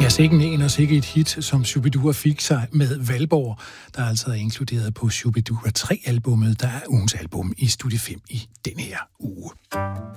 Ja, sikken og sikke et hit, som Shubidua fik sig med Valborg, der altså er inkluderet på Shubidua 3-albummet, der er ugens album i Studie 5 i denne her uge.